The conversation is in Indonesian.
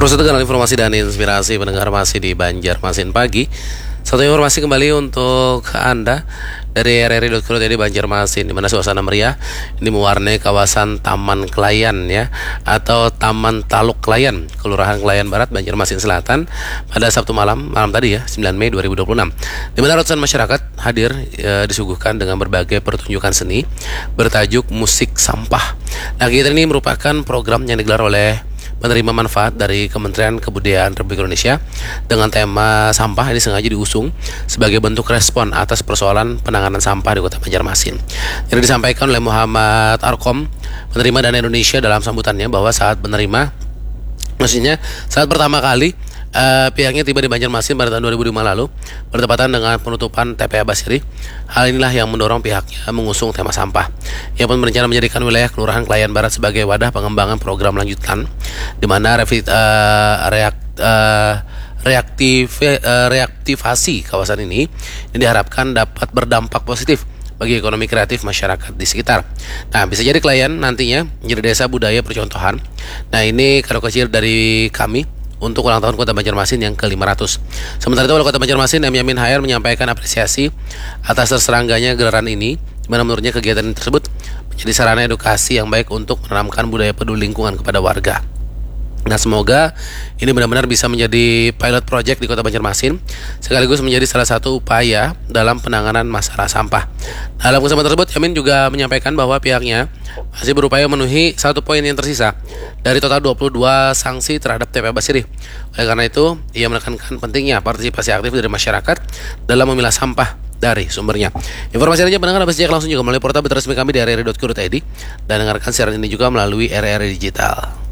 Terus dengan informasi dan inspirasi pendengar masih di Banjarmasin Pagi. Satu informasi kembali untuk Anda dari rri.co.id Banjarmasin, di mana suasana meriah ini mewarnai kawasan Taman Kelayan ya, atau Taman Taluk Kelayan, Kelurahan Kelayan Barat, Banjarmasin Selatan pada Sabtu malam tadi ya, 9 Mei 2026. Di mana ratusan masyarakat hadir disuguhkan dengan berbagai pertunjukan seni bertajuk Musik Sampah. Nah, kegiatan ini merupakan program yang digelar oleh penerima manfaat dari Kementerian Kebudayaan Republik Indonesia dengan tema sampah. Ini sengaja diusung sebagai bentuk respon atas persoalan penanganan sampah di Kota Banjarmasin. Jadi disampaikan oleh Muhammad Arkom, penerima dana Indonesia, dalam sambutannya bahwa saat pertama kali pihaknya tiba di Banjarmasin pada tahun 2005 lalu, bertepatan dengan penutupan TPA Basiri. Hal inilah yang mendorong pihaknya mengusung tema sampah. Ia pun berencana menjadikan wilayah Kelurahan Kelayan Barat sebagai wadah pengembangan program lanjutan, di mana reaktivasi kawasan ini diharapkan dapat berdampak positif bagi ekonomi kreatif masyarakat di sekitar. Nah, bisa jadi Kelayan nantinya menjadi desa budaya percontohan. Nah, ini kado kecil dari kami untuk ulang tahun Kota Banjarmasin yang ke-500. Sementara itu, Wali Kota Banjarmasin M. Yamin Hayar menyampaikan apresiasi atas terselenggaraannya gelaran ini, di mana menurutnya kegiatan tersebut menjadi sarana edukasi yang baik untuk menanamkan budaya peduli lingkungan kepada warga. Nah, semoga ini benar-benar bisa menjadi pilot project di Kota Banjarmasin, sekaligus menjadi salah satu upaya dalam penanganan masalah sampah. Dalam kesempatan tersebut, Yamin juga menyampaikan bahwa pihaknya masih berupaya memenuhi satu poin yang tersisa dari total 22 sanksi terhadap TPA Basiri. Oleh karena itu, ia menekankan pentingnya partisipasi aktif dari masyarakat dalam memilah sampah dari sumbernya. Informasi lainnya pendengar dapat langsung juga melalui portal resmi kami di rri.co.id, dan dengarkan siaran ini juga melalui RRI Digital.